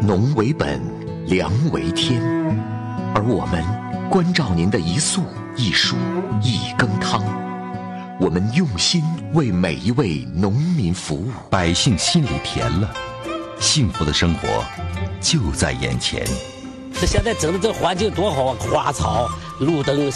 农为本，粮为天，而我们关照您的一粟一蔬一羹汤。我们用心为每一位农民服务， 百姓心里甜了，幸福的生活就在眼前。 这现在整的这环境多好啊，花草、路灯。